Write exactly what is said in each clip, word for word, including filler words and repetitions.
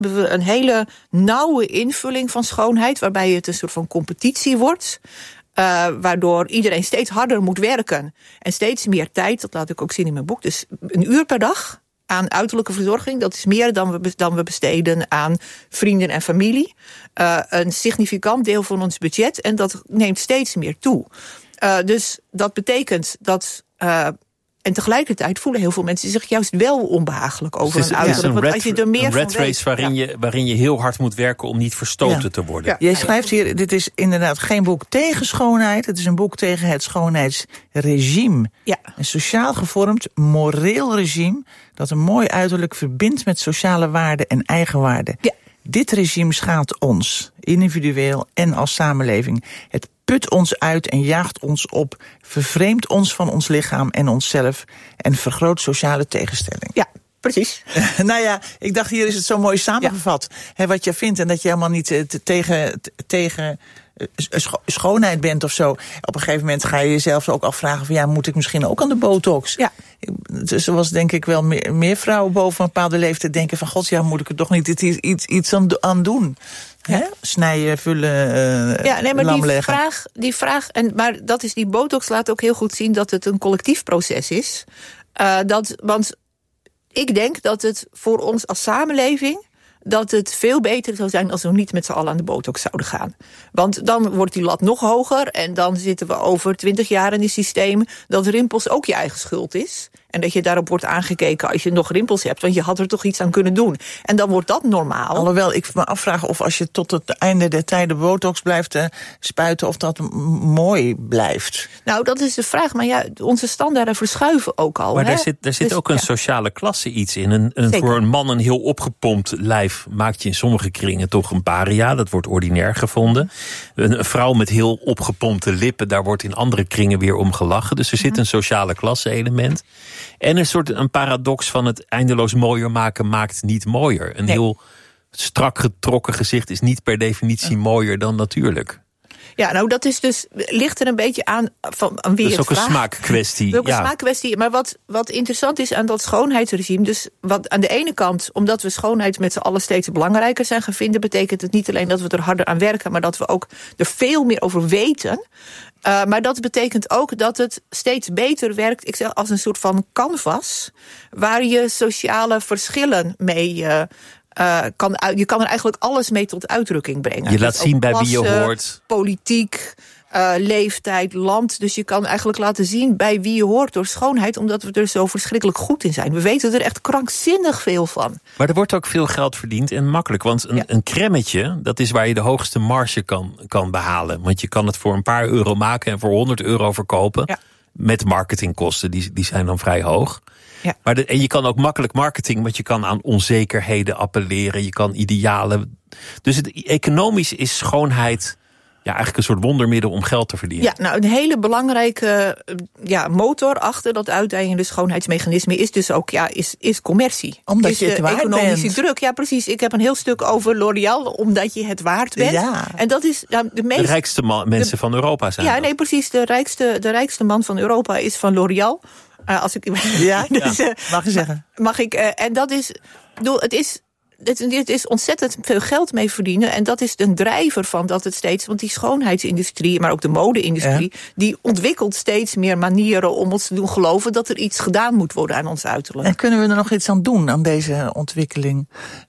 hebben we een hele nauwe invulling van schoonheid, waarbij het een soort van competitie wordt. Uh, waardoor iedereen steeds harder moet werken. En steeds meer tijd, dat laat ik ook zien in mijn boek. Dus een uur per dag aan uiterlijke verzorging, dat is meer dan we, dan we besteden aan vrienden en familie. Uh, een significant deel van ons budget. En dat neemt steeds meer toe. Uh, dus dat betekent dat... Uh, En tegelijkertijd voelen heel veel mensen zich juist wel onbehagelijk over dus een uiterlijk. Een want red, als je er meer een van red race weet, waarin, ja. je, waarin je heel hard moet werken om niet verstoten ja. te worden. Ja. Jij schrijft hier, dit is inderdaad geen boek tegen schoonheid. Het is een boek tegen het schoonheidsregime. Ja. Een sociaal gevormd, moreel regime dat een mooi uiterlijk verbindt met sociale waarden en eigenwaarden. Ja. Dit regime schaadt ons, individueel en als samenleving. Het put ons uit en jaagt ons op, vervreemdt ons van ons lichaam en onszelf en vergroot sociale tegenstelling. Ja, precies. Nou ja, ik dacht, hier is het zo mooi samengevat. Ja. Hè, wat je vindt en dat je helemaal niet te, tegen, te, tegen scho- schoonheid bent of zo. Op een gegeven moment ga je jezelf ook afvragen van ja, moet ik misschien ook aan de botox? Ja. Dus er was denk ik wel meer, meer vrouwen boven een bepaalde leeftijd denken van god, ja, moet ik er toch niet iets, iets, iets aan, aan doen? Ja. Hè? Snijden, vullen, uh, ja, nee, maar lam die leggen. vraag, die vraag, en maar dat is die botox laat ook heel goed zien dat het een collectief proces is. Uh, dat, want ik denk dat het voor ons als samenleving dat het veel beter zou zijn als we niet met z'n allen aan de botox zouden gaan. Want dan wordt die lat nog hoger en dan zitten we over twintig jaar in een systeem dat rimpels ook je eigen schuld is. En dat je daarop wordt aangekeken als je nog rimpels hebt, want je had er toch iets aan kunnen doen. En dan wordt dat normaal. Alhoewel, ik me afvraag of als je tot het einde der tijden botox blijft uh, spuiten, of dat m- mooi blijft. Nou, dat is de vraag. Maar ja, onze standaarden verschuiven ook al. Maar hè? daar zit, daar zit dus, ook een ja. sociale klasse iets in. Een, een, voor een man een heel opgepompt lijf maakt je in sommige kringen toch een paria. Dat wordt ordinair gevonden. Een, een vrouw met heel opgepompte lippen, daar wordt in andere kringen weer om gelachen. Dus er zit een sociale klasse element. En een soort een paradox van het eindeloos mooier maken maakt niet mooier. Een nee. heel strak getrokken gezicht is niet per definitie mooier dan natuurlijk. Ja, nou dat is dus, ligt er een beetje aan van aan wie dat is het ook vraagt. een smaakkwestie. Dat is ook een ja. smaakkwestie. Maar wat, wat interessant is aan dat schoonheidsregime, dus wat aan de ene kant, omdat we schoonheid met z'n allen steeds belangrijker zijn gaan vinden, betekent het niet alleen dat we er harder aan werken, maar dat we ook er veel meer over weten. Uh, maar dat betekent ook dat het steeds beter werkt, ik zeg als een soort van canvas, waar je sociale verschillen mee uh, uh, kan, je kan er eigenlijk alles mee tot uitdrukking brengen. Je laat dus zien bij klasse, wie je hoort. Politiek, uh, leeftijd, land. Dus je kan eigenlijk laten zien bij wie je hoort door schoonheid, omdat we er zo verschrikkelijk goed in zijn. We weten er echt krankzinnig veel van. Maar er wordt ook veel geld verdiend en makkelijk. Want een, ja. een cremmetje, dat is waar je de hoogste marge kan, kan behalen. Want je kan het voor een paar euro maken en voor honderd euro verkopen. Ja. Met marketingkosten, die, die zijn dan vrij hoog. Ja. Maar de, en je kan ook makkelijk marketing, want je kan aan onzekerheden appelleren. Je kan idealen. Dus het, economisch is schoonheid ja, eigenlijk een soort wondermiddel om geld te verdienen. Ja, nou, een hele belangrijke ja, motor achter dat uiteindende schoonheidsmechanisme is dus ook ja, is, is commercie. Omdat is je het de waard economische bent. druk. Ja, precies. Ik heb een heel stuk over L'Oréal, omdat je het waard bent. Ja. En dat is nou, de meest. De rijkste man, mensen de, van Europa zijn. Ja, dat. nee, precies. De rijkste, de rijkste man van Europa is van L'Oréal. Uh, als ik. Ja, dus, ja. Mag je zeggen? Mag ik? Uh, en dat is. Bedoel, het is. Het is ontzettend veel geld mee verdienen. En dat is een drijver van dat het steeds. Want die schoonheidsindustrie, maar ook de mode-industrie, ja. die ontwikkelt steeds meer manieren om ons te doen geloven dat er iets gedaan moet worden aan ons uiterlijk. En kunnen we er nog iets aan doen aan deze ontwikkeling?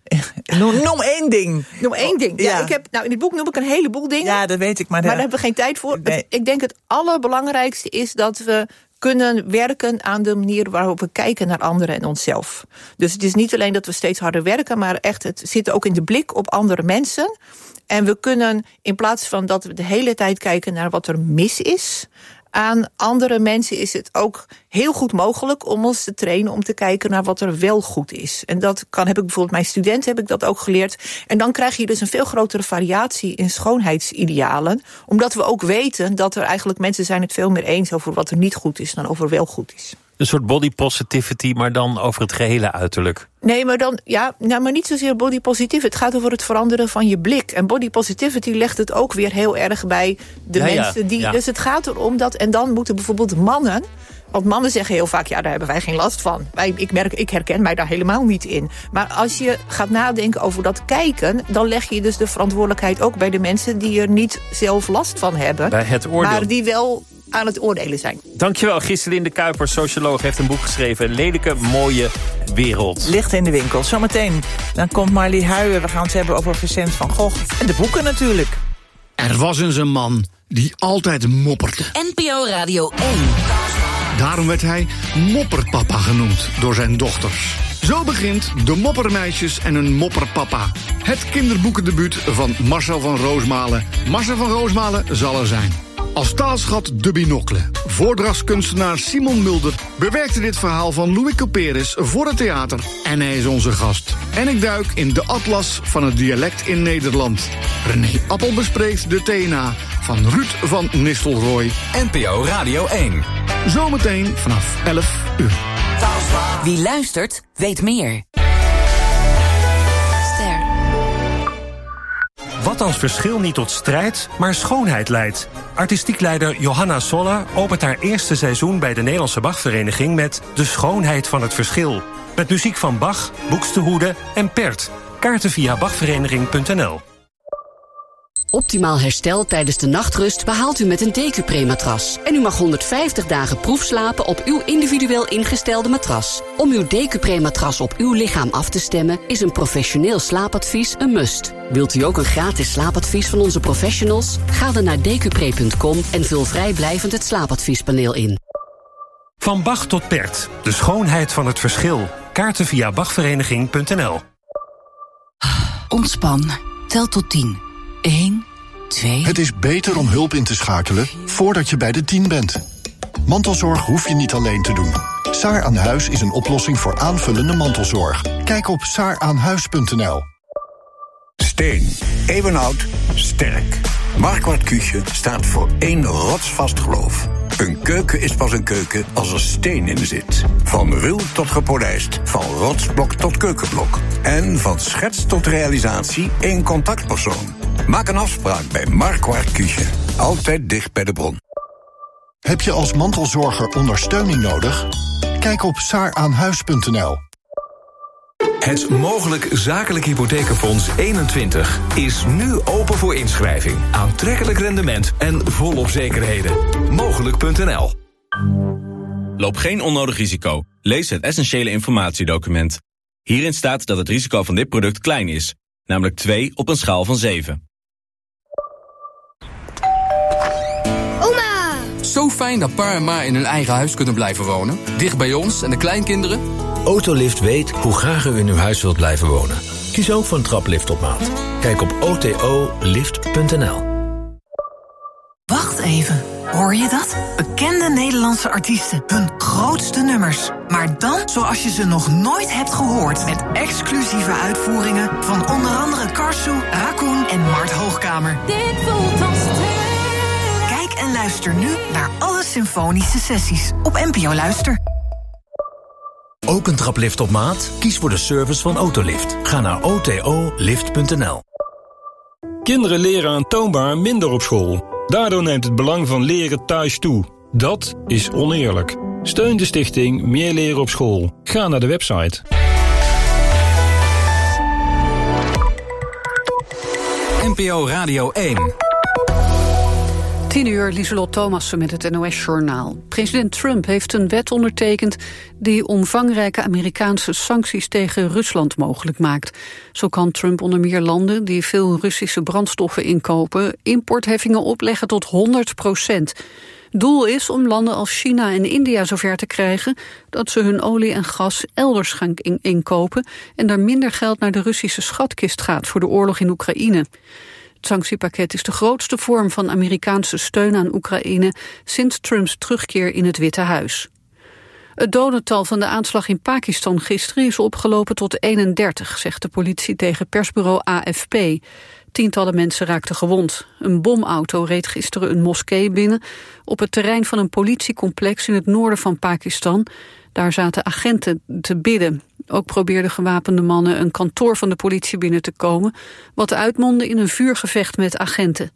Noem, noem één ding. Noem één ding. Ja, ja. Ik heb, nou, in dit boek noem ik een heleboel dingen. Ja, dat weet ik. Maar, de... maar daar hebben we geen tijd voor. Nee. Het, ik denk het allerbelangrijkste is dat we kunnen werken aan de manier waarop we kijken naar anderen en onszelf. Dus het is niet alleen dat we steeds harder werken, maar echt het zit ook in de blik op andere mensen. En we kunnen, in plaats van dat we de hele tijd kijken naar wat er mis is aan andere mensen, is het ook heel goed mogelijk om ons te trainen om te kijken naar wat er wel goed is. En dat kan, heb ik bijvoorbeeld mijn studenten heb ik dat ook geleerd. En dan krijg je dus een veel grotere variatie in schoonheidsidealen, omdat we ook weten dat er eigenlijk mensen zijn het veel meer eens over wat er niet goed is dan over wel goed is. Een soort body positivity, maar dan over het gehele uiterlijk. Nee, maar dan ja, nou, maar niet zozeer body positivity. Het gaat over het veranderen van je blik. En body positivity legt het ook weer heel erg bij de ja, mensen ja, die. ja. Dus het gaat erom dat. En dan moeten bijvoorbeeld mannen Want mannen zeggen heel vaak, ja, daar hebben wij geen last van. Wij, ik, merk, ik herken mij daar helemaal niet in. Maar als je gaat nadenken over dat kijken, dan leg je dus de verantwoordelijkheid ook bij de mensen die er niet zelf last van hebben. Bij het oordeel. Maar die wel aan het oordelen zijn. Dankjewel, Giselinde Kuiper, socioloog, heeft een boek geschreven. Een lelijke, mooie wereld. Ligt in de winkel. Zometeen dan komt Marlie Huijen. We gaan het hebben over Vincent van Gogh. En de boeken natuurlijk. Er was eens een man die altijd mopperde. N P O Radio één. Daarom werd hij Mopperpapa genoemd door zijn dochters. Zo begint De Moppermeisjes en een Mopperpapa. Het kinderboekendebuut van Marcel van Roosmalen. Marcel van Roosmalen zal er zijn. Als taalschat De Binocle. Voordrachtskunstenaar Simon Mulder bewerkte dit verhaal van Louis Couperus voor het theater. En hij is onze gast. En ik duik in de atlas van het dialect in Nederland. René Appel bespreekt de T N A van Ruud van Nistelrooy. N P O Radio één. Zometeen vanaf elf uur. Wie luistert, weet meer. Ster. Wat als verschil niet tot strijd, maar schoonheid leidt? Artistiek leider Johanna Sola opent haar eerste seizoen bij de Nederlandse Bachvereniging met De Schoonheid van het Verschil. Met muziek van Bach, Buxtehude en Pert. Kaarten via bachvereniging punt n l. Optimaal herstel tijdens de nachtrust behaalt u met een Decupre-matras. En u mag honderdvijftig dagen proefslapen op uw individueel ingestelde matras. Om uw Decupre-matras op uw lichaam af te stemmen is een professioneel slaapadvies een must. Wilt u ook een gratis slaapadvies van onze professionals? Ga dan naar decupre punt com en vul vrijblijvend het slaapadviespaneel in. Van Bach tot Pert. De schoonheid van het verschil. Kaarten via bachvereniging punt n l. Ontspan. Tel tot tien. Eén, twee... Het is beter om hulp in te schakelen voordat je bij de tien bent. Mantelzorg hoef je niet alleen te doen. Saar aan Huis is een oplossing voor aanvullende mantelzorg. Kijk op saar aan huis punt n l. Steen. Eeuwenoud. Sterk. Marquardt Küche staat voor één rotsvast geloof. Een keuken is pas een keuken als er steen in zit. Van ruw tot gepolijst, van rotsblok tot keukenblok. En van schets tot realisatie één contactpersoon. Maak een afspraak bij Marquardt Küche. Altijd dicht bij de bron. Heb je als mantelzorger ondersteuning nodig? Kijk op saar aan huis punt n l. Het Mogelijk Zakelijk Hypothekenfonds eenentwintig is nu open voor inschrijving. Aantrekkelijk rendement en volop zekerheden. Mogelijk punt n l. Loop geen onnodig risico. Lees het essentiële informatiedocument. Hierin staat dat het risico van dit product klein is. Namelijk twee op een schaal van zeven. Oma! Zo fijn dat pa en ma in hun eigen huis kunnen blijven wonen. Dicht bij ons en de kleinkinderen. Autolift weet hoe graag u in uw huis wilt blijven wonen. Kies ook voor een traplift op maat. Kijk op o t o lift punt n l. Wacht even, hoor je dat? Bekende Nederlandse artiesten, hun grootste nummers. Maar dan zoals je ze nog nooit hebt gehoord. Met exclusieve uitvoeringen van onder andere Karsu, Raccoon en Mart Hoogkamer. Dit voelt als Kijk en luister nu naar alle symfonische sessies op N P O Luister. Ook een traplift op maat? Kies voor de service van Autolift. Ga naar o t o lift punt n l. Kinderen leren aantoonbaar minder op school. Daardoor neemt het belang van leren thuis toe. Dat is oneerlijk. Steun de stichting Meer Leren op School. Ga naar de website. N P O Radio één. tien uur, Lieselot Thomassen met het N O S-journaal. President Trump heeft een wet ondertekend die omvangrijke Amerikaanse sancties tegen Rusland mogelijk maakt. Zo kan Trump onder meer landen die veel Russische brandstoffen inkopen importheffingen opleggen tot honderd procent. Doel is om landen als China en India zover te krijgen dat ze hun olie en gas elders gaan inkopen en er minder geld naar de Russische schatkist gaat voor de oorlog in Oekraïne. Het sanctiepakket is de grootste vorm van Amerikaanse steun aan Oekraïne sinds Trumps terugkeer in het Witte Huis. Het dodental van de aanslag in Pakistan gisteren is opgelopen tot eenendertig, zegt de politie tegen persbureau A F P. Tientallen mensen raakten gewond. Een bomauto reed gisteren een moskee binnen op het terrein van een politiecomplex in het noorden van Pakistan. Daar zaten agenten te bidden. Ook probeerden gewapende mannen een kantoor van de politie binnen te komen, wat uitmondde in een vuurgevecht met agenten.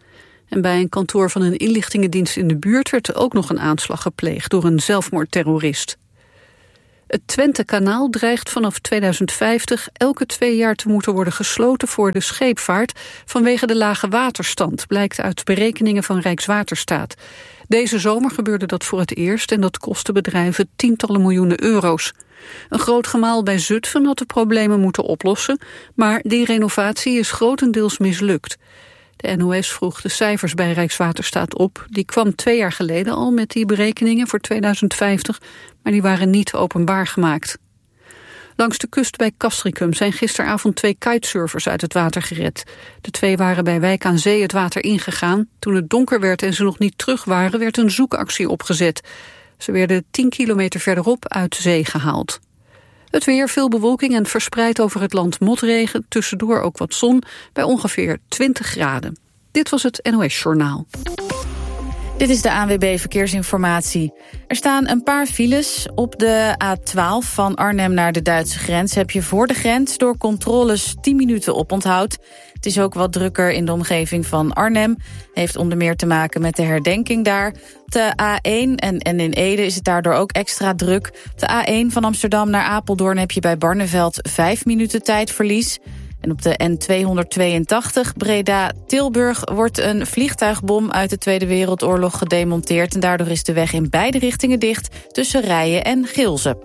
En bij een kantoor van een inlichtingendienst in de buurt werd ook nog een aanslag gepleegd door een zelfmoordterrorist. Het Twentekanaal dreigt vanaf tweeduizend vijftig elke twee jaar te moeten worden gesloten voor de scheepvaart vanwege de lage waterstand, blijkt uit berekeningen van Rijkswaterstaat. Deze zomer gebeurde dat voor het eerst en dat kostte bedrijven tientallen miljoenen euro's. Een groot gemaal bij Zutphen had de problemen moeten oplossen, maar die renovatie is grotendeels mislukt. De N O S vroeg de cijfers bij Rijkswaterstaat op. Die kwam twee jaar geleden al met die berekeningen voor tweeduizend vijftig, maar die waren niet openbaar gemaakt. Langs de kust bij Castricum zijn gisteravond twee kitesurfers uit het water gered. De twee waren bij Wijk aan Zee het water ingegaan. Toen het donker werd en ze nog niet terug waren, werd een zoekactie opgezet. Ze werden tien kilometer verderop uit zee gehaald. Het weer, veel bewolking en verspreid over het land motregen. Tussendoor ook wat zon bij ongeveer twintig graden. Dit was het N O S-journaal. Dit is de A N W B Verkeersinformatie. Er staan een paar files. Op de A twaalf van Arnhem naar de Duitse grens heb je voor de grens door controles tien minuten oponthoud. Het is ook wat drukker in de omgeving van Arnhem. Heeft onder meer te maken met de herdenking daar. Op de A één en, en in Ede is het daardoor ook extra druk. Op de A één van Amsterdam naar Apeldoorn heb je bij Barneveld vijf minuten tijdverlies. En op de N tweehonderdtweeëntachtig Breda-Tilburg wordt een vliegtuigbom uit de Tweede Wereldoorlog gedemonteerd. En daardoor is de weg in beide richtingen dicht tussen Rijen en Gilze.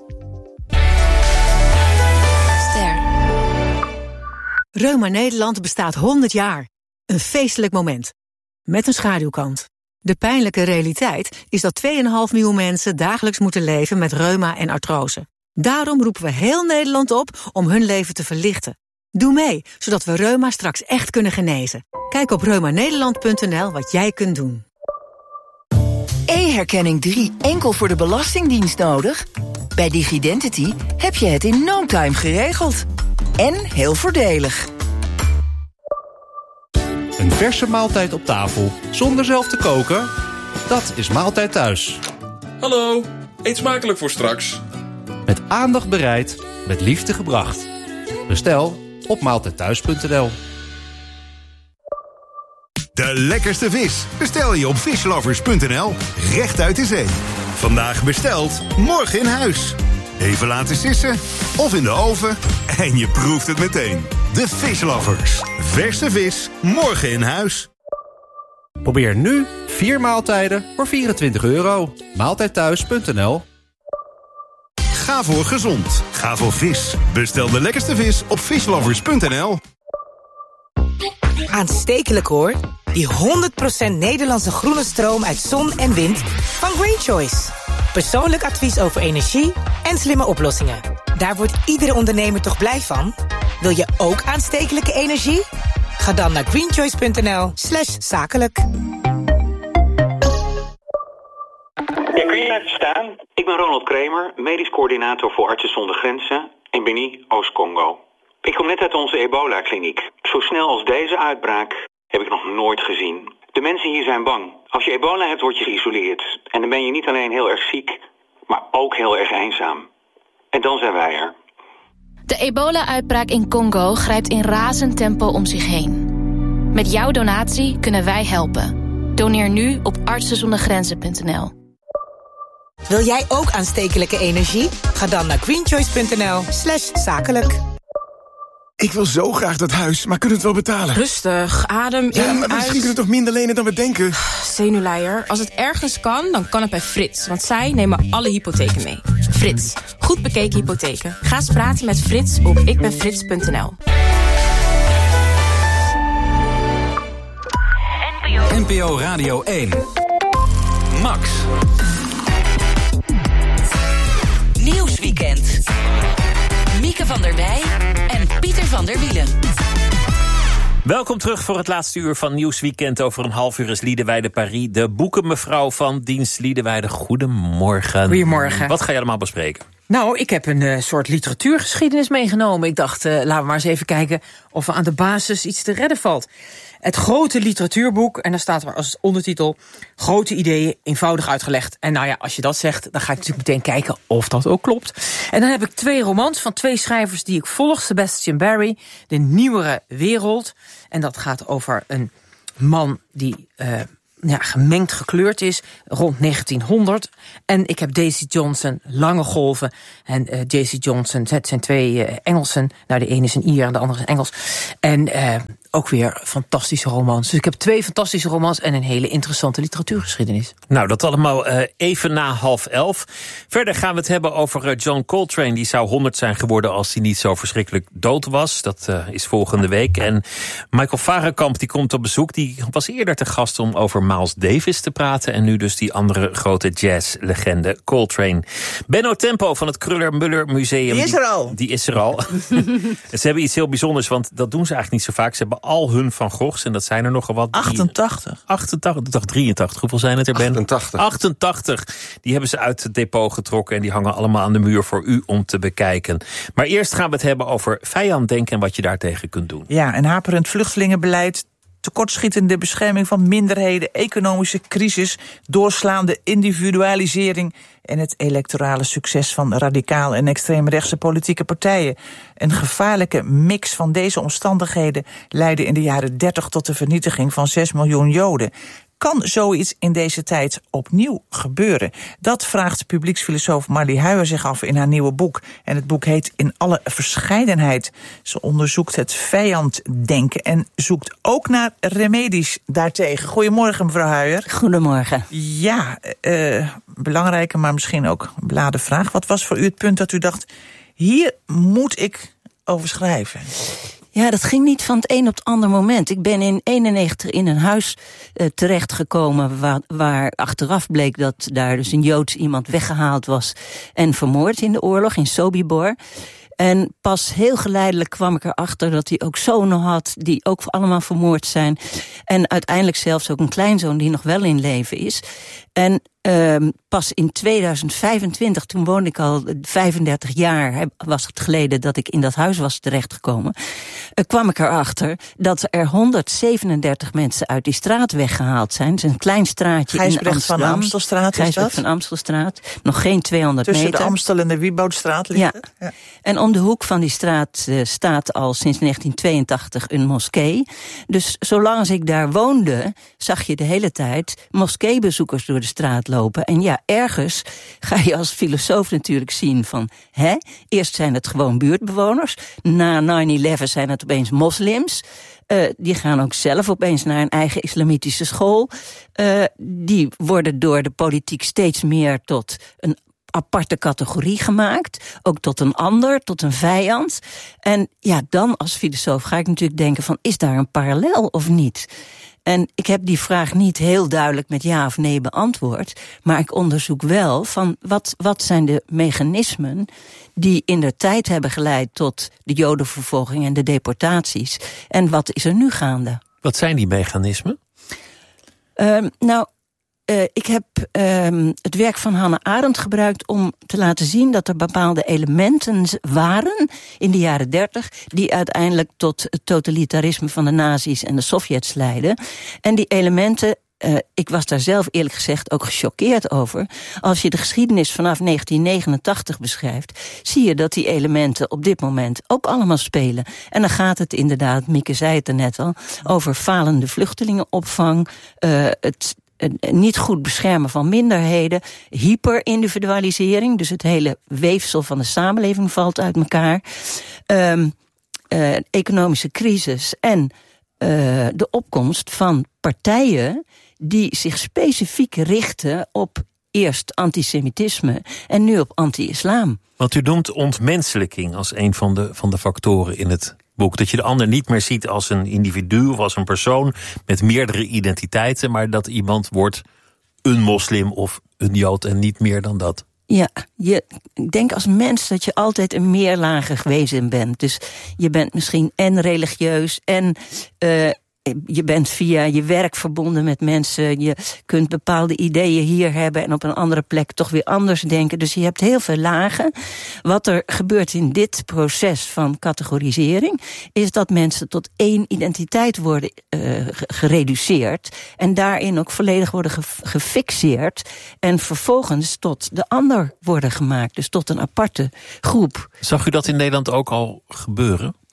Ster. Reuma Nederland bestaat honderd jaar. Een feestelijk moment. Met een schaduwkant. De pijnlijke realiteit is dat twee komma vijf miljoen mensen dagelijks moeten leven met reuma en artrose. Daarom roepen we heel Nederland op om hun leven te verlichten. Doe mee, zodat we reuma straks echt kunnen genezen. Kijk op reuma nederland punt n l wat jij kunt doen. E-herkenning drie enkel voor de Belastingdienst nodig? Bij Digidentity heb je het in no time geregeld. En heel voordelig. Een verse maaltijd op tafel, zonder zelf te koken? Dat is Maaltijd Thuis. Hallo, eet smakelijk voor straks. Met aandacht bereid, met liefde gebracht. Bestel op maaltijdthuis punt n l. De lekkerste vis bestel je op fishlovers punt n l. Recht uit de zee. Vandaag besteld, morgen in huis. Even laten sissen of in de oven en je proeft het meteen. De Fishlovers. Verse vis, morgen in huis. Probeer nu vier maaltijden voor vierentwintig euro. maaltijdthuis punt n l. Ga voor gezond. Ga voor vis. Bestel de lekkerste vis op fishlovers punt n l. Aanstekelijk hoor. Die honderd procent Nederlandse groene stroom uit zon en wind van Green Choice. Persoonlijk advies over energie en slimme oplossingen. Daar wordt iedere ondernemer toch blij van? Wil je ook aanstekelijke energie? Ga dan naar greenchoice punt n l slash zakelijk. Ja, kun je even staan? Ik ben Ronald Kremer, medisch coördinator voor Artsen zonder Grenzen in Beni, Oost-Congo. Ik kom net uit onze ebola-kliniek. Zo snel als deze uitbraak heb ik nog nooit gezien. De mensen hier zijn bang. Als je ebola hebt, word je geïsoleerd. En dan ben je niet alleen heel erg ziek, maar ook heel erg eenzaam. En dan zijn wij er. De ebola-uitbraak in Congo grijpt in razend tempo om zich heen. Met jouw donatie kunnen wij helpen. Doneer nu op artsen zonder grenzen punt n l. Wil jij ook aanstekelijke energie? Ga dan naar greenchoice punt n l slash zakelijk. Ik wil zo graag dat huis, maar kunnen we het wel betalen? Rustig, adem in, ja, maar misschien uit. kunnen we toch minder lenen dan we denken? Zenuwleier, als het ergens kan, dan kan het bij Frits. Want zij nemen alle hypotheken mee. Frits, goed bekeken hypotheken. Ga eens praten met Frits op ikbenfrits punt n l. N P O Radio één. Max. Nieuwsweekend. Mieke van der Wij en Pieter van der Wielen. Welkom terug voor het laatste uur van Nieuwsweekend. Over een half uur is Liederwijde Paris, de boekenmevrouw van dienst Liederwijde. Goedemorgen. Goedemorgen. Wat ga je allemaal bespreken? Nou, ik heb een uh, soort literatuurgeschiedenis meegenomen. Ik dacht, uh, laten we maar eens even kijken of er aan de basis iets te redden valt. Het grote literatuurboek, en daar staat er als ondertitel grote ideeën eenvoudig uitgelegd. En nou ja, als je dat zegt, dan ga ik natuurlijk meteen kijken of dat ook klopt. En dan heb ik twee romans van twee schrijvers die ik volg. Sebastian Barry, De Nieuwere Wereld. En dat gaat over een man die uh, ja, gemengd gekleurd is, rond negentienhonderd. En ik heb Daisy Johnson, Lange Golven. En uh, Daisy Johnson, het zijn twee uh, Engelsen. Nou, de ene is een Ier en de andere is een Engels. En uh, ook weer fantastische romans. Dus ik heb twee fantastische romans en een hele interessante literatuurgeschiedenis. Nou, dat allemaal uh, even na half elf. Verder gaan we het hebben over uh, John Coltrane. Die zou honderd zijn geworden als hij niet zo verschrikkelijk dood was. Dat uh, is volgende week. En Michael Varenkamp die komt op bezoek. Die was eerder te gast om over Miles Davis te praten. En nu dus die andere grote jazzlegende Coltrane. Benno Tempo van het Kruller-Müller Museum. Die is er al. Die, die is er al. Ze hebben iets heel bijzonders, want dat doen ze eigenlijk niet zo vaak. Ze hebben al hun Van Goghs, en dat zijn er nogal wat. achtentachtig. achtentachtig, ik dacht drieëntachtig. Hoeveel zijn het er, Ben? achtentachtig. achtentachtig. Die hebben ze uit het depot getrokken en die hangen allemaal aan de muur voor u om te bekijken. Maar eerst gaan we het hebben over vijanddenken en wat je daartegen kunt doen. Ja, een haperend vluchtelingenbeleid, tekortschietende bescherming van minderheden, economische crisis, doorslaande individualisering en het electorale succes van radicaal en extreemrechtse politieke partijen. Een gevaarlijke mix van deze omstandigheden leidde in de jaren dertig tot de vernietiging van zes miljoen Joden. Kan zoiets in deze tijd opnieuw gebeuren? Dat vraagt publieksfilosoof Marlie Huijer zich af in haar nieuwe boek. En het boek heet In alle verscheidenheid. Ze onderzoekt het vijanddenken en zoekt ook naar remedies daartegen. Goedemorgen, mevrouw Huijer. Goedemorgen. Ja, uh, belangrijke, maar misschien ook beladen vraag. Wat was voor u het punt dat u dacht, hier moet ik over schrijven? Ja, dat ging niet van het een op het andere moment. Ik ben in eenennegentig in een huis uh, terechtgekomen waar, waar achteraf bleek dat daar dus een Joods iemand weggehaald was en vermoord in de oorlog in Sobibor. En pas heel geleidelijk kwam ik erachter dat hij ook zonen had die ook allemaal vermoord zijn. En uiteindelijk zelfs ook een kleinzoon die nog wel in leven is. En uh, pas in tweeduizend vijfentwintig, toen woonde ik al vijfendertig jaar, was het geleden dat ik in dat huis was terechtgekomen, uh, kwam ik erachter dat er honderdzevenendertig mensen uit die straat weggehaald zijn. Het is een klein straatje in Amsterdam. Gijsbrecht van Amstelstraat is dat? van Amstelstraat, nog geen tweehonderd Tussen meter. Tussen de Amstel en de Wieboudstraat liggen? Ja. ja. En om de hoek van die straat uh, staat al sinds negentien tweeëntachtig een moskee. Dus zolang als ik daar woonde, zag je de hele tijd moskeebezoekers door de straat lopen. En ja, ergens ga je als filosoof natuurlijk zien van, hè, eerst zijn het gewoon buurtbewoners. Na nine eleven zijn het opeens moslims. Uh, die gaan ook zelf opeens naar een eigen islamitische school. Uh, die worden door de politiek steeds meer tot een aparte categorie gemaakt. Ook tot een ander, tot een vijand. En ja, dan als filosoof ga ik natuurlijk denken van, is daar een parallel of niet? En ik heb die vraag niet heel duidelijk met ja of nee beantwoord. Maar ik onderzoek wel van wat, wat zijn de mechanismen die in de tijd hebben geleid tot de Jodenvervolging en de deportaties. En wat is er nu gaande? Wat zijn die mechanismen? Um, nou, Uh, ik heb um, het werk van Hannah Arendt gebruikt om te laten zien dat er bepaalde elementen waren in de jaren dertig die uiteindelijk tot het totalitarisme van de nazi's en de Sovjets leidden. En die elementen, uh, ik was daar zelf eerlijk gezegd ook gechoqueerd over. Als je de geschiedenis vanaf negentien negenentachtig beschrijft, zie je dat die elementen op dit moment ook allemaal spelen. En dan gaat het inderdaad, Mieke zei het er net al, over falende vluchtelingenopvang, uh, het niet goed beschermen van minderheden, hyperindividualisering, dus het hele weefsel van de samenleving valt uit elkaar, um, uh, economische crisis en uh, de opkomst van partijen die zich specifiek richten op eerst antisemitisme en nu op anti-islam. Want u noemt ontmenselijking als een van de, van de factoren in het boek. Dat je de ander niet meer ziet als een individu of als een persoon met meerdere identiteiten, maar dat iemand wordt een moslim of een Jood en niet meer dan dat. Ja, je, ik denk als mens dat je altijd een meerlagig wezen bent. Dus je bent misschien en religieus en uh, je bent via je werk verbonden met mensen. Je kunt bepaalde ideeën hier hebben en op een andere plek toch weer anders denken. Dus je hebt heel veel lagen. Wat er gebeurt in dit proces van categorisering is dat mensen tot één identiteit worden uh, gereduceerd. En daarin ook volledig worden ge- gefixeerd. En vervolgens tot de ander worden gemaakt. Dus tot een aparte groep. Zag u dat in Nederland ook al gebeuren?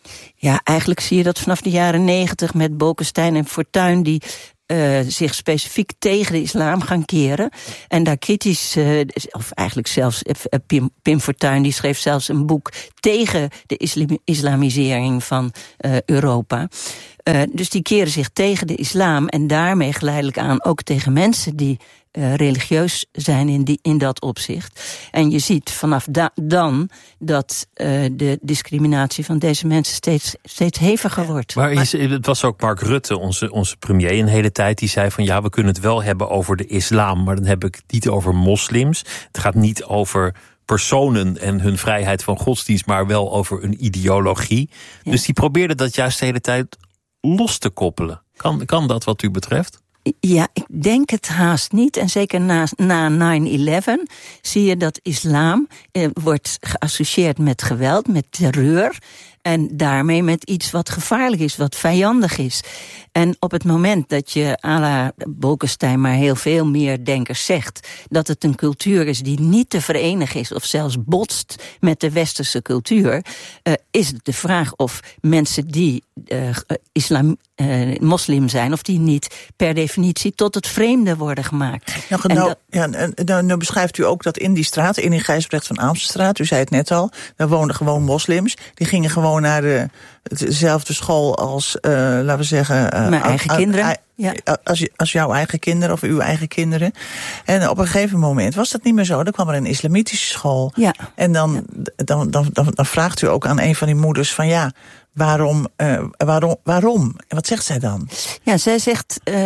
Ja, eigenlijk zie je dat vanaf de jaren negentig met Bolkestein en Fortuyn, die Uh, zich specifiek tegen de islam gaan keren. En daar kritisch, uh, of eigenlijk zelfs uh, Pim, Pim Fortuyn, die schreef zelfs een boek tegen de islam, islamisering van uh, Europa. Uh, dus die keren zich tegen de islam en daarmee geleidelijk aan ook tegen mensen die uh, religieus zijn in, die, in dat opzicht. En je ziet vanaf da- dan dat uh, de discriminatie van deze mensen steeds, steeds heviger wordt. Maar is, het was ook Mark Rutte, onze, onze premier een hele tijd, die zei van ja, we kunnen het wel hebben over de islam, maar dan heb ik het niet over moslims. Het gaat niet over personen en hun vrijheid van godsdienst, maar wel over een ideologie. Ja. Dus die probeerde dat juist de hele tijd los te koppelen. Kan, kan dat wat u betreft? Ja, ik denk het haast niet. En zeker na, na nine eleven zie je dat islam eh, wordt geassocieerd met geweld, met terreur. En daarmee met iets wat gevaarlijk is, wat vijandig is. En op het moment dat je à la Bolkestein, maar heel veel meer denkers zegt dat het een cultuur is die niet te verenigen is of zelfs botst met de westerse cultuur, uh, is het de vraag of mensen die uh, islam, uh, moslim zijn, of die niet per definitie tot het vreemde worden gemaakt. Nou, nou, dat, ja, nou, nou beschrijft u ook dat in die straat, in die Gijsbrecht van Amstelstraat, u zei het net al, daar woonden gewoon moslims, die gingen gewoon naar de, dezelfde school als, uh, laten we zeggen, Uh, mijn eigen a, a, kinderen. A, ja. als, als jouw eigen kinderen of uw eigen kinderen. En op een gegeven moment was dat niet meer zo. Dan kwam er een islamitische school. Ja. En dan, ja. dan, dan, dan, dan vraagt u ook aan een van die moeders van ja, waarom, uh, waarom, waarom? En wat zegt zij dan? Ja, zij zegt, uh,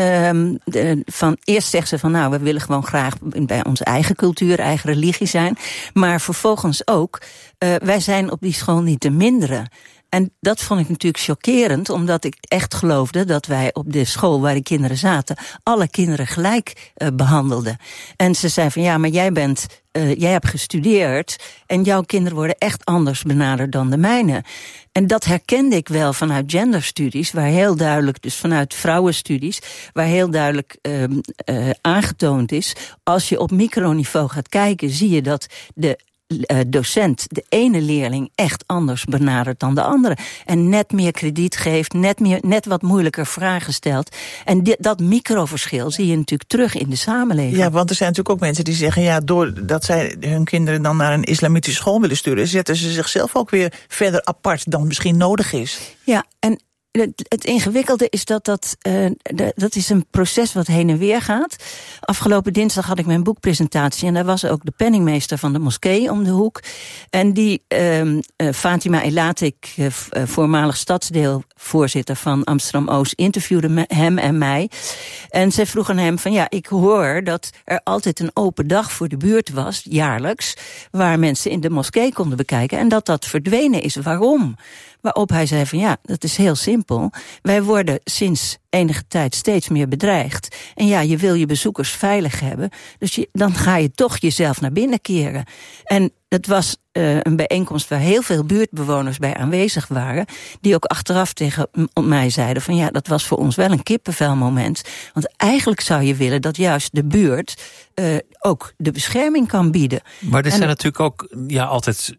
de, van, eerst zegt ze van nou, we willen gewoon graag bij onze eigen cultuur, eigen religie zijn. Maar vervolgens ook, uh, wij zijn op die school niet te minderen. En dat vond ik natuurlijk chockerend, omdat ik echt geloofde dat wij op de school waar de kinderen zaten alle kinderen gelijk uh, behandelden. En ze zei van ja, maar jij bent, uh, jij hebt gestudeerd en jouw kinderen worden echt anders benaderd dan de mijne. En dat herkende ik wel vanuit genderstudies, waar heel duidelijk, dus vanuit vrouwenstudies, waar heel duidelijk uh, uh, aangetoond is, als je op microniveau gaat kijken, zie je dat de Uh, docent de ene leerling echt anders benadert dan de andere. En net meer krediet geeft, net, meer, net wat moeilijker vragen stelt. En dit, dat microverschil zie je natuurlijk terug in de samenleving. Ja, want er zijn natuurlijk ook mensen die zeggen ja, doordat zij hun kinderen dan naar een islamitische school willen sturen, zetten ze zichzelf ook weer verder apart dan misschien nodig is. Ja, en Het, het ingewikkelde is dat dat, uh, de, dat is een proces wat heen en weer gaat. Afgelopen dinsdag had ik mijn boekpresentatie en daar was ook de penningmeester van de moskee om de hoek. En die uh, uh, Fatima Elatik, uh, voormalig stadsdeelvoorzitter van Amsterdam-Oost, interviewde me, hem en mij. En zij vroeg aan hem van ja, ik hoor dat er altijd een open dag voor de buurt was, jaarlijks, waar mensen in de moskee konden bekijken en dat dat verdwenen is. Waarom? Waarop hij zei van ja, dat is heel simpel. Wij worden sinds enige tijd steeds meer bedreigd. En ja, je wil je bezoekers veilig hebben. Dus je, dan ga je toch jezelf naar binnen keren. En het was uh, een bijeenkomst waar heel veel buurtbewoners bij aanwezig waren. Die ook achteraf tegen mij zeiden van ja, dat was voor ons wel een kippenvelmoment. Want eigenlijk zou je willen dat juist de buurt uh, ook de bescherming kan bieden. Maar er zijn en, natuurlijk ook ja, altijd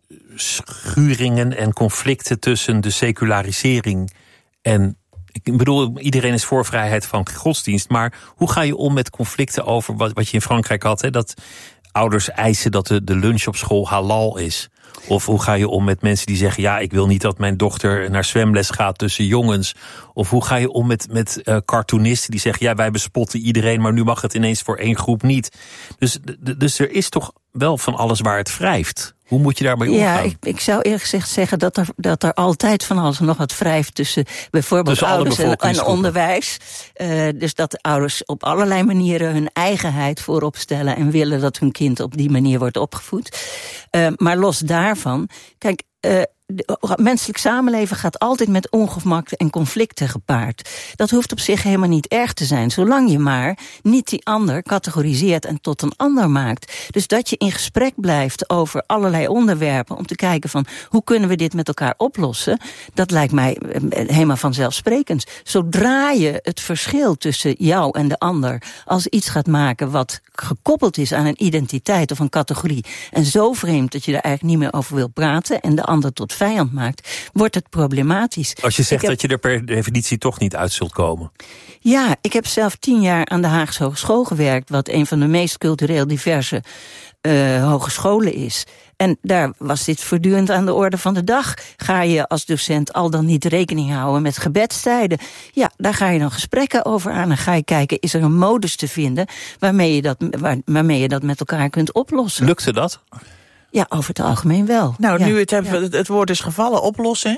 schuringen en conflicten tussen de secularisering en, ik bedoel, iedereen is voor vrijheid van godsdienst, maar hoe ga je om met conflicten over wat, wat je in Frankrijk had, hè, dat ouders eisen dat de, de lunch op school halal is? Of hoe ga je om met mensen die zeggen ja, ik wil niet dat mijn dochter naar zwemles gaat tussen jongens? Of hoe ga je om met, met uh, cartoonisten die zeggen ja, wij bespotten iedereen, maar nu mag het ineens voor één groep niet. Dus, d- dus er is toch wel van alles waar het wrijft. Hoe moet je daarmee omgaan? Ja, ik, ik zou eerlijk gezegd zeggen dat er, dat er altijd van alles nog wat wrijft tussen bijvoorbeeld tussen ouders en, en onderwijs. Uh, dus dat de ouders op allerlei manieren hun eigenheid voorop stellen en willen dat hun kind op die manier wordt opgevoed. Uh, maar los daarvan, kijk, uh, het menselijk samenleven gaat altijd met ongemak en conflicten gepaard. Dat hoeft op zich helemaal niet erg te zijn, zolang je maar niet die ander categoriseert en tot een ander maakt. Dus dat je in gesprek blijft over allerlei onderwerpen om te kijken van hoe kunnen we dit met elkaar oplossen, dat lijkt mij helemaal vanzelfsprekend. Zodra je het verschil tussen jou en de ander als iets gaat maken wat gekoppeld is aan een identiteit of een categorie en zo vreemd dat je er eigenlijk niet meer over wil praten en de ander tot vijand maakt, wordt het problematisch. Als je zegt heb, dat je er per definitie toch niet uit zult komen. Ja, ik heb zelf tien jaar aan de Haagse Hogeschool gewerkt, wat een van de meest cultureel diverse uh, hogescholen is. En daar was dit voortdurend aan de orde van de dag. Ga je als docent al dan niet rekening houden met gebedstijden? Ja, daar ga je dan gesprekken over aan. En ga je kijken, is er een modus te vinden waarmee je dat, waar, waarmee je dat met elkaar kunt oplossen? Lukte dat? Ja, over het algemeen wel. Nou, ja. nu het, heb, ja. het woord is gevallen, oplossen.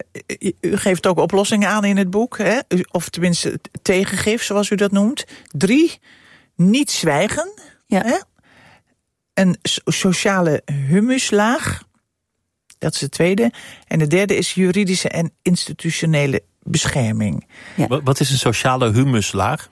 U geeft ook oplossingen aan in het boek, hè? Of tenminste tegengif, zoals u dat noemt. Drie, niet zwijgen. Ja. Hè? Een sociale humuslaag, dat is de tweede. En de derde is juridische en institutionele bescherming. Ja. Wat is een sociale humuslaag?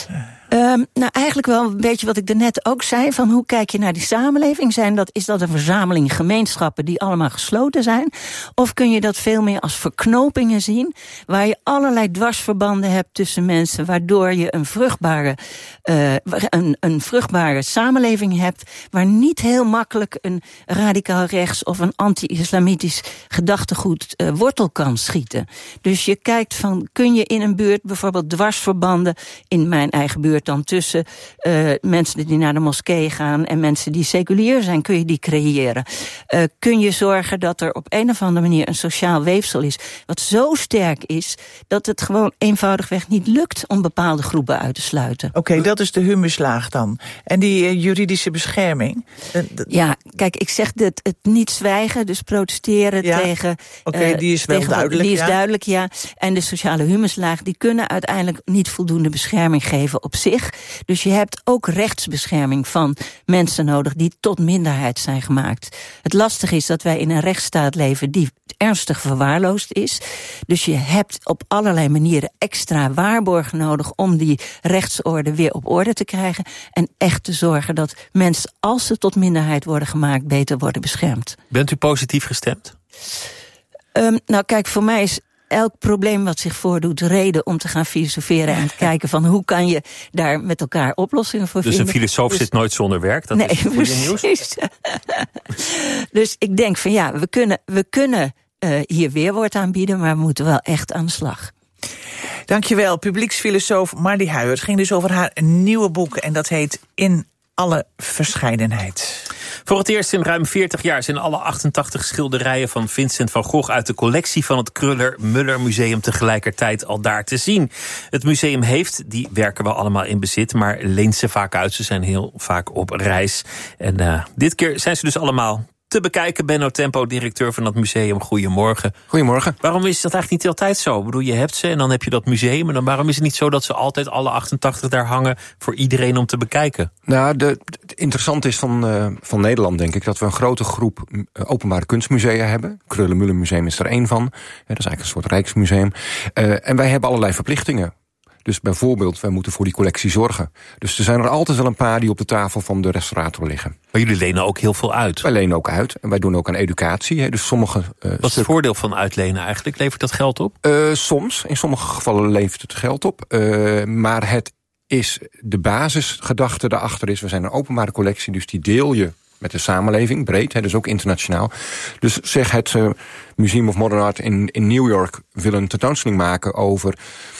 Um, nou, eigenlijk wel een beetje wat ik daarnet ook zei, van hoe kijk je naar die samenleving? Zijn dat, is dat een verzameling gemeenschappen die allemaal gesloten zijn? Of kun je dat veel meer als verknopingen zien, waar je allerlei dwarsverbanden hebt tussen mensen, waardoor je een vruchtbare, uh, een, een vruchtbare samenleving hebt, waar niet heel makkelijk een radicaal rechts of een anti-islamitisch gedachtegoed uh, wortel kan schieten. Dus je kijkt van, kun je in een buurt bijvoorbeeld dwarsverbanden, in mijn eigen buurt dan tussen uh, mensen die naar de moskee gaan en mensen die seculier zijn, kun je die creëren. Uh, kun je zorgen dat er op een of andere manier een sociaal weefsel is wat zo sterk is dat het gewoon eenvoudigweg niet lukt om bepaalde groepen uit te sluiten. Oké, okay, dat is de humuslaag dan. En die uh, juridische bescherming? Uh, ja, kijk, ik zeg het, het niet zwijgen, dus protesteren ja, tegen... Oké, okay, uh, die is wel tegen, duidelijk, Die is ja. duidelijk, ja. En de sociale humuslaag, die kunnen uiteindelijk niet voldoende bescherming geven op zich. Dus je hebt ook rechtsbescherming van mensen nodig die tot minderheid zijn gemaakt. Het lastige is dat wij in een rechtsstaat leven die ernstig verwaarloosd is. Dus je hebt op allerlei manieren extra waarborg nodig om die rechtsorde weer op orde te krijgen. En echt te zorgen dat mensen, als ze tot minderheid worden gemaakt, beter worden beschermd. Bent u positief gestemd? Um, nou kijk, voor mij is elk probleem wat zich voordoet reden om te gaan filosoferen en te kijken van hoe kan je daar met elkaar oplossingen voor dus vinden. Dus een filosoof dus, zit nooit zonder werk, dat nee, is goede nieuws. Dus ik denk van ja, we kunnen, we kunnen uh, hier weerwoord aanbieden, maar we moeten wel echt aan de slag. Dankjewel, publieksfilosoof Mardy Huijer. Het ging dus over haar nieuwe boek en dat heet In alle verscheidenheid. Voor het eerst in ruim veertig jaar zijn alle achtentachtig schilderijen van Vincent van Gogh uit de collectie van het Kruller-Müller Museum tegelijkertijd al daar te zien. Het museum heeft die werken wel allemaal in bezit, maar leent ze vaak uit. Ze zijn heel vaak op reis. En uh, dit keer zijn ze dus allemaal te bekijken. Benno Tempo, directeur van dat museum. Goedemorgen. Goedemorgen. Waarom is dat eigenlijk niet altijd zo? Ik bedoel, je hebt ze en dan heb je dat museum. En dan waarom is het niet zo dat ze altijd alle achtentachtig daar hangen voor iedereen om te bekijken? Nou, de, het interessante is van, uh, van Nederland, denk ik, dat we een grote groep uh, openbare kunstmusea hebben. Kruller-Müller Museum is er één van. Dat is eigenlijk een soort rijksmuseum. Uh, en wij hebben allerlei verplichtingen. Dus bijvoorbeeld, wij moeten voor die collectie zorgen. Dus er zijn er altijd wel een paar die op de tafel van de restaurator liggen. Maar jullie lenen ook heel veel uit. Wij lenen ook uit. En wij doen ook aan educatie. Hè. Dus sommige, uh, Wat is het voordeel van uitlenen eigenlijk? Levert dat geld op? Uh, soms. In sommige gevallen levert het geld op. Uh, maar het is de basisgedachte daarachter is, we zijn een openbare collectie, dus die deel je met de samenleving, breed, hè, dus ook internationaal. Dus zeg het uh, Museum of Modern Art in, in New York wil een tentoonstelling maken over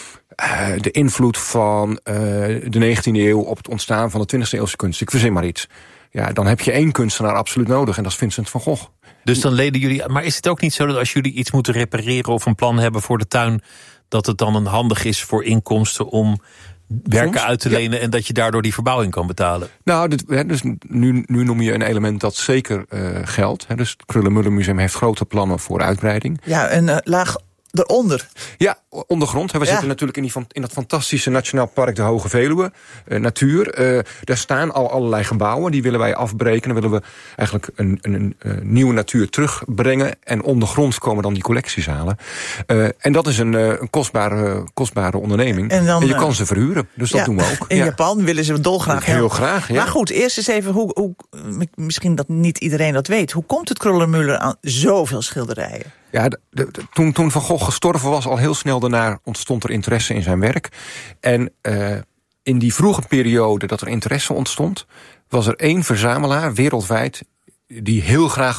Uh, de invloed van uh, de negentiende eeuw op het ontstaan van de twintigste eeuwse kunst. Ik verzin maar iets. Ja, dan heb je één kunstenaar absoluut nodig en dat is Vincent van Gogh. Dus dan leden jullie. Maar is het ook niet zo dat als jullie iets moeten repareren of een plan hebben voor de tuin, dat het dan een handig is voor inkomsten om werken Soms, uit te lenen, ja. En dat je daardoor die verbouwing kan betalen? Nou, dit, hè, dus nu, nu noem je een element dat zeker uh, geldt. Hè, dus het Kruller-Müller Museum heeft grote plannen voor uitbreiding. Ja, een uh, laag eronder. Ja, ondergrond. We ja. zitten natuurlijk in, die, in dat fantastische Nationaal Park de Hoge Veluwe. Uh, natuur. Uh, daar staan al allerlei gebouwen. Die willen wij afbreken. Dan willen we eigenlijk een, een, een, een nieuwe natuur terugbrengen. En ondergrond komen dan die collectiezalen. Uh, en dat is een, een kostbare, kostbare onderneming. En, dan, en je kan ze verhuren. Dus dat ja, doen we ook. In ja. Japan willen ze dolgraag. Heel graag, ja. Maar goed, eerst eens even, hoe, hoe, misschien dat niet iedereen dat weet. Hoe komt het Kruller-Müller aan zoveel schilderijen? Ja, de, de, toen, toen Van Gogh gestorven was, al heel snel daarna ontstond er interesse in zijn werk. En uh, in die vroege periode dat er interesse ontstond, was er één verzamelaar wereldwijd die heel graag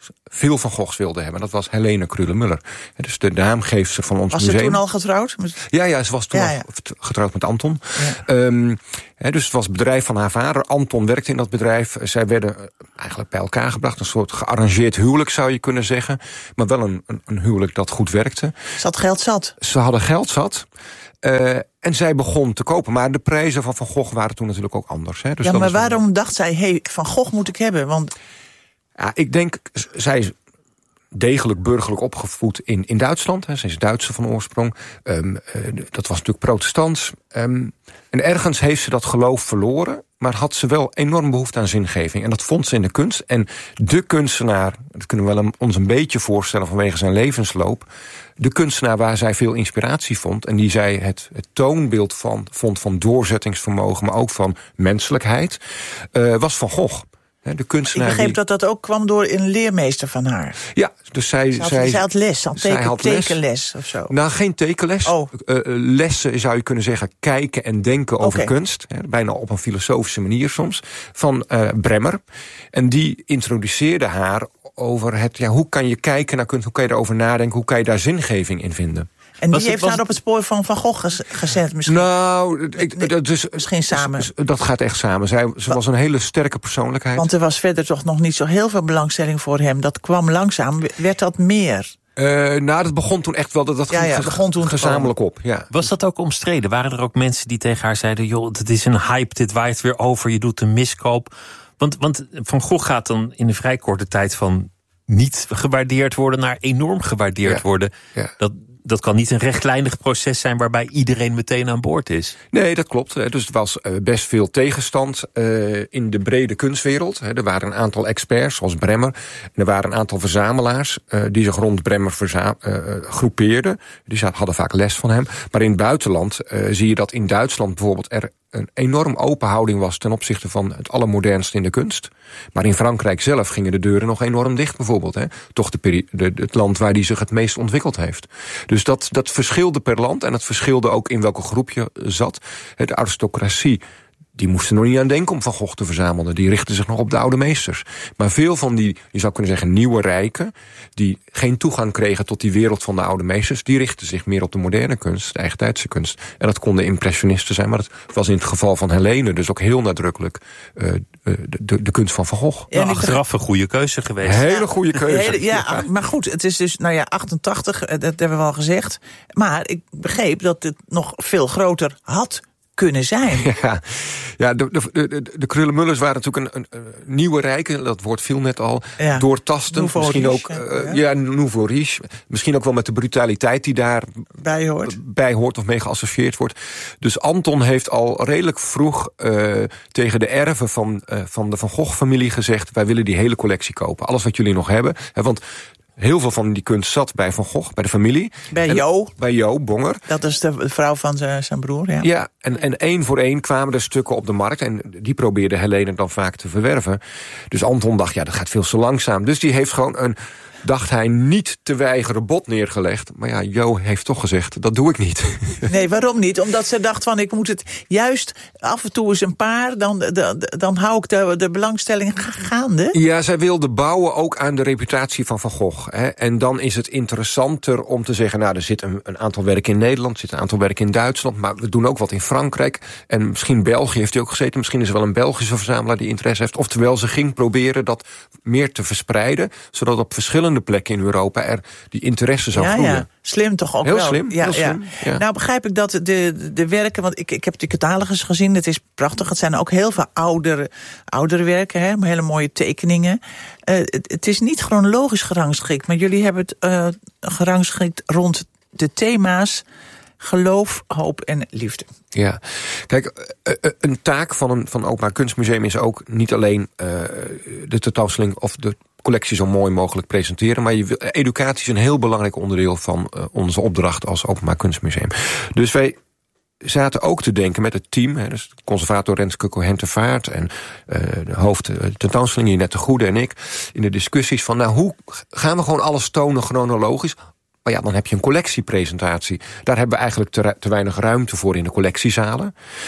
veel Van Goghs wilde hebben. Dat was Helene Krüller-Müller. Dus de naamgeefster van ons was museum. Was ze toen al getrouwd? Ja, ja, ze was toen ja, al ja. getrouwd met Anton. Ja. Um, he, dus het was het bedrijf van haar vader. Anton werkte in dat bedrijf. Zij werden eigenlijk bij elkaar gebracht. Een soort gearrangeerd huwelijk, zou je kunnen zeggen. Maar wel een, een, een huwelijk dat goed werkte. Ze had geld zat. Ze hadden geld zat. Uh, en zij begon te kopen. Maar de prijzen van Van Gogh waren toen natuurlijk ook anders. Hè? Dus ja, dat maar is waarom een... dacht zij, hey, Van Gogh moet ik hebben? Want... Ja, ik denk, zij is degelijk burgerlijk opgevoed in, in Duitsland. Hè. Ze is Duitse van oorsprong. Um, uh, dat was natuurlijk protestants. Um, en ergens heeft ze dat geloof verloren. Maar had ze wel enorm behoefte aan zingeving. En dat vond ze in de kunst. En de kunstenaar, dat kunnen we wel ons een beetje voorstellen vanwege zijn levensloop. De kunstenaar waar zij veel inspiratie vond. En die zij het, het toonbeeld van vond van doorzettingsvermogen. Maar ook van menselijkheid. Uh, was Van Gogh. De kunstenaar ik begreep die... dat dat ook kwam door een leermeester van haar. Ja, dus zij... Ze had, zij, zij had les, had teken, had les. tekenles of zo. Nou, geen tekenles. Oh. Uh, lessen zou je kunnen zeggen, kijken en denken over okay. kunst. Hè, bijna op een filosofische manier soms. Van uh, Bremmer. En die introduceerde haar over het... Ja, hoe kan je kijken naar kunst, hoe kan je erover nadenken... hoe kan je daar zingeving in vinden. En die was heeft het, haar op het spoor van Van Gogh gezet misschien? Nou, ik, nee, dus, misschien samen. Dat gaat echt samen. Zij, ze was een hele sterke persoonlijkheid. Want er was verder toch nog niet zo heel veel belangstelling voor hem. Dat kwam langzaam. Werd dat meer? Uh, nou, dat begon toen echt wel. Dat, dat ja, ja, begon toen gezamenlijk op. Ja. Was dat ook omstreden? Waren er ook mensen die tegen haar zeiden... joh, het is een hype, dit waait weer over, je doet een miskoop. Want, want Van Gogh gaat dan in een vrij korte tijd van... niet gewaardeerd worden naar enorm gewaardeerd ja. worden. Ja. Dat, dat kan niet een rechtlijnig proces zijn waarbij iedereen meteen aan boord is. Nee, dat klopt. Dus er was best veel tegenstand uh, in de brede kunstwereld. Er waren een aantal experts, zoals Bremmer. En er waren een aantal verzamelaars uh, die zich rond Bremmer verza- uh, groepeerden. Die hadden vaak les van hem. Maar in het buitenland uh, zie je dat in Duitsland bijvoorbeeld er een enorm open houding was ten opzichte van het allermodernste in de kunst. Maar in Frankrijk zelf gingen de deuren nog enorm dicht bijvoorbeeld. Hè? Toch de peri- de, het land waar die zich het meest ontwikkeld heeft. Dus dat, dat verschilde per land en het verschilde ook in welke groep je zat. De aristocratie, die moesten nog niet aan denken om Van Gogh te verzamelen. Die richtten zich nog op de oude meesters. Maar veel van die, je zou kunnen zeggen, nieuwe rijken... die geen toegang kregen tot die wereld van de oude meesters... die richtten zich meer op de moderne kunst, de eigentijdse kunst. En dat konden impressionisten zijn, maar dat was in het geval van Helene... dus ook heel nadrukkelijk uh, de, de, de kunst van Van Gogh. Ja, nou, achteraf een goede keuze geweest. Een hele goede keuze. Hele, ja, ja, maar goed, het is dus, nou ja, achtentachtig, dat hebben we al gezegd. Maar ik begreep dat het nog veel groter had kunnen zijn. Ja, ja de, de, de, de Krüller-Müllers waren natuurlijk een, een, een nieuwe rijke, dat woord viel net al, ja. doortastend. Nouveau misschien riche, ook, uh, ja, ja nouveau riche. Misschien ook wel met de brutaliteit die daar bij hoort, bij hoort of mee geassocieerd wordt. Dus Anton heeft al redelijk vroeg uh, tegen de erven van, uh, van de Van Gogh-familie gezegd: wij willen die hele collectie kopen. Alles wat jullie nog hebben. Hè, want heel veel van die kunst zat bij Van Gogh, bij de familie. Bij en, Jo. Bij Jo, Bonger. Dat is de vrouw van zijn broer, ja. Ja, en, en één voor één kwamen er stukken op de markt. En die probeerde Helene dan vaak te verwerven. Dus Anton dacht, ja, dat gaat veel te langzaam. Dus die heeft gewoon een, dacht hij, niet te weigeren bod neergelegd. Maar ja, Jo heeft toch gezegd, dat doe ik niet. Nee, waarom niet? Omdat ze dacht van, ik moet het juist af en toe eens een paar... dan, dan, dan hou ik de, de belangstelling gaande. Ja, zij wilde bouwen ook aan de reputatie van Van Gogh. Hè. En dan is het interessanter om te zeggen, nou, er zit een, een aantal werken in Nederland, er zit een aantal werken in Duitsland, maar we doen ook wat in Frankrijk. En misschien België heeft hij ook gezeten. Misschien is er wel een Belgische verzamelaar die interesse heeft. Oftewel, ze ging proberen dat meer te verspreiden, zodat op verschillende plekken in Europa er die interesse zou ja, groeien. Ja, slim toch ook heel wel. Slim, ja, heel ja. slim. Ja. Nou begrijp ik dat de, de werken, want ik, ik heb de catalogus gezien, het is prachtig. Het zijn ook heel veel oudere, oudere werken, hè, hele mooie tekeningen. Uh, het, het is niet chronologisch gerangschikt, maar jullie hebben het uh, gerangschikt rond de thema's geloof, hoop en liefde. Ja, kijk, een taak van een van Openbaar Kunstmuseum is ook niet alleen uh, de tentoonstelling of de collectie zo mooi mogelijk presenteren, maar je, educatie is een heel belangrijk onderdeel van uh, onze opdracht als Openbaar Kunstmuseum. Dus wij zaten ook te denken met het team, hè, dus conservator Renske Cohen-Tevaart en uh, de hoofd uh, tentoonstelling, Jeanette de Goede en ik, in de discussies van, nou, hoe gaan we gewoon alles tonen chronologisch? Maar ja, dan heb je een collectiepresentatie. Daar hebben we eigenlijk te, te weinig ruimte voor in de collectiezalen.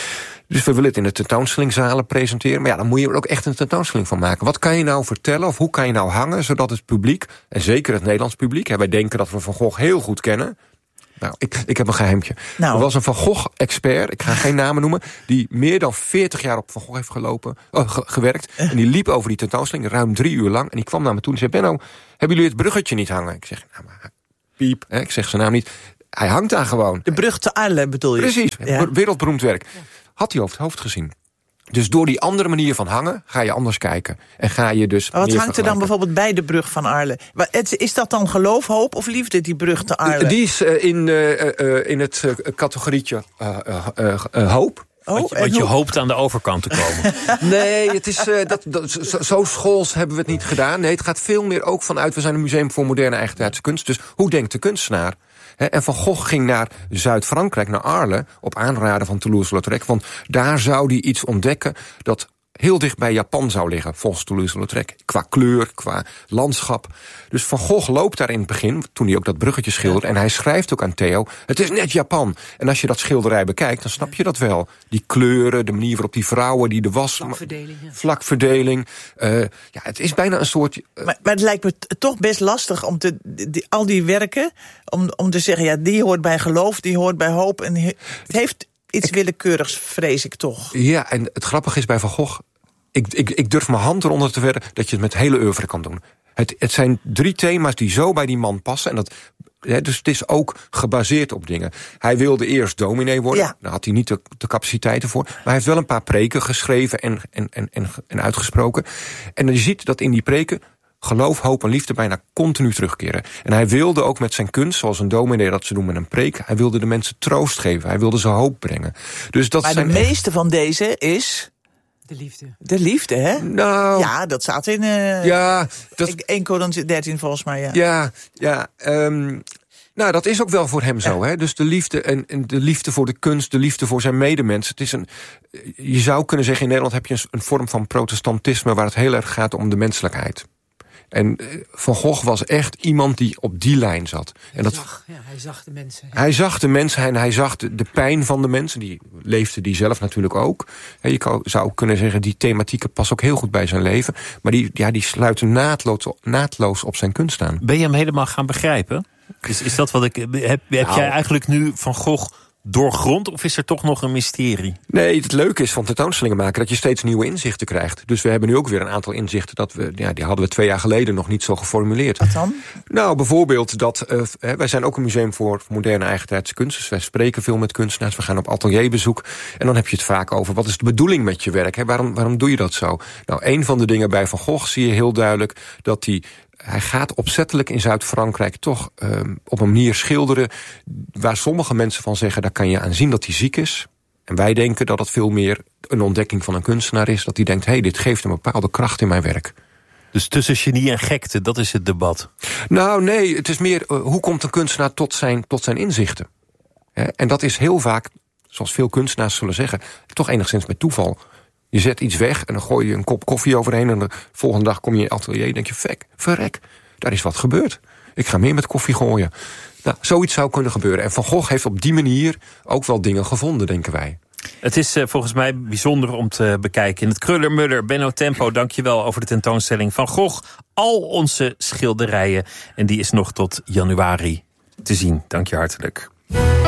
Dus we willen het in de tentoonstellingzalen presenteren. Maar ja, dan moet je er ook echt een tentoonstelling van maken. Wat kan je nou vertellen of hoe kan je nou hangen, zodat het publiek, en zeker het Nederlands publiek, hè, wij denken dat we Van Gogh heel goed kennen. Nou, ik, ik heb een geheimtje. Nou. Er was een Van Gogh-expert, ik ga geen namen noemen, die meer dan veertig jaar op Van Gogh heeft gelopen, oh, ge, gewerkt. En die liep over die tentoonstelling ruim drie uur lang. En die kwam naar me toe en zei, Benno, hebben jullie het bruggetje niet hangen? Ik zeg, nou maar, piep, hè, ik zeg zijn naam niet. Hij hangt daar gewoon. De brug te Arles bedoel je? Precies, ja. Wereldberoemd werk. Had hij over het hoofd gezien. Dus door die andere manier van hangen ga je anders kijken. En ga je dus. Maar wat hangt er dan bijvoorbeeld bij de brug van Arles? Is dat dan geloof, hoop of liefde, die brug te Arles? Die is uh, in, uh, uh, in het uh, categorietje uh, uh, uh, uh, hoop. Oh, wat je, wat je hoopt aan de overkant te komen. Nee, het is, uh, dat, dat, zo, zo schools hebben we het niet gedaan. Nee, het gaat veel meer ook vanuit, we zijn een museum voor moderne eigentijdse kunst. Dus hoe denkt de kunstenaar? He, en Van Gogh ging naar Zuid-Frankrijk, naar Arles, op aanraden van Toulouse-Lautrec. Want daar zou hij iets ontdekken dat heel dicht bij Japan zou liggen, volgens Toulouse-Lautrec. Qua kleur, qua landschap. Dus Van Gogh loopt daar in het begin, toen hij ook dat bruggetje schildert. En hij schrijft ook aan Theo, het is net Japan. En als je dat schilderij bekijkt, dan snap je dat wel. Die kleuren, de manier waarop die vrouwen die de was... Vlakverdeling. Ja. Vlakverdeling. Uh, ja, het is bijna een soort... Uh, maar, maar het lijkt me t- toch best lastig om te, die, al die werken, om, om te zeggen, ja, die hoort bij geloof, die hoort bij hoop. En het heeft iets willekeurigs, vrees ik toch. Ja, en het grappige is bij Van Gogh, ik, ik, ik durf mijn hand eronder te verder dat je het met hele oeuvre kan doen. Het, het zijn drie thema's die zo bij die man passen. En dat, hè, dus het is ook gebaseerd op dingen. Hij wilde eerst dominee worden. Ja. Daar had hij niet de, de capaciteiten voor. Maar hij heeft wel een paar preken geschreven en, en, en, en, en uitgesproken. En je ziet dat in die preken geloof, hoop en liefde bijna continu terugkeren. En hij wilde ook met zijn kunst, zoals een dominee dat ze doen met een preek, hij wilde de mensen troost geven. Hij wilde ze hoop brengen. Dus dat maar zijn de meeste van deze is... De liefde. De liefde, hè? Nou, ja, dat staat in uh, ja, dat, één Corinthië dertien volgens mij. Ja, ja, ja um, nou, dat is ook wel voor hem zo. Hè? Dus de liefde en, en de liefde voor de kunst, de liefde voor zijn medemens. Het is een, je zou kunnen zeggen, in Nederland heb je een, een vorm van protestantisme waar het heel erg gaat om de menselijkheid. En Van Gogh was echt iemand die op die lijn zat. Hij, en dat, zag, ja, hij zag de mensen. Hij zag de mensen en hij zag de, de pijn van de mensen. Die leefde die zelf natuurlijk ook. En je zou kunnen zeggen, die thematieken passen ook heel goed bij zijn leven. Maar die, ja, die sluiten naadloos, naadloos op zijn kunst aan. Ben je hem helemaal gaan begrijpen? Is, is dat wat ik... Heb, heb nou, jij eigenlijk nu Van Gogh doorgrond, of is er toch nog een mysterie? Nee, het leuke is van tentoonstellingen maken dat je steeds nieuwe inzichten krijgt. Dus we hebben nu ook weer een aantal inzichten dat we, ja, die hadden we twee jaar geleden nog niet zo geformuleerd. Wat dan? Nou, bijvoorbeeld dat uh, wij zijn ook een museum voor moderne eigentijdse kunst. Dus wij spreken veel met kunstenaars. We gaan op atelierbezoek. En dan heb je het vaak over wat is de bedoeling met je werk? Hè? Waarom, waarom doe je dat zo? Nou, een van de dingen bij Van Gogh zie je heel duidelijk dat hij Hij gaat opzettelijk in Zuid-Frankrijk toch um, op een manier schilderen waar sommige mensen van zeggen, daar kan je aan zien dat hij ziek is. En wij denken dat het veel meer een ontdekking van een kunstenaar is. Dat hij denkt, hé, hey, dit geeft een bepaalde kracht in mijn werk. Dus tussen genie en gekte, dat is het debat? Nou, nee, het is meer, uh, hoe komt een kunstenaar tot zijn, tot zijn inzichten? He, en dat is heel vaak, zoals veel kunstenaars zullen zeggen, toch enigszins met toeval. Je zet iets weg en dan gooi je een kop koffie overheen en de volgende dag kom je in je atelier en denk je, fek, verrek, daar is wat gebeurd. Ik ga meer met koffie gooien. Nou, zoiets zou kunnen gebeuren. En Van Gogh heeft op die manier ook wel dingen gevonden, denken wij. Het is uh, volgens mij bijzonder om te bekijken. In het Kruller-Muller, Benno Tempo, dank je wel over de tentoonstelling Van Gogh. Al onze schilderijen. En die is nog tot januari te zien. Dank je hartelijk.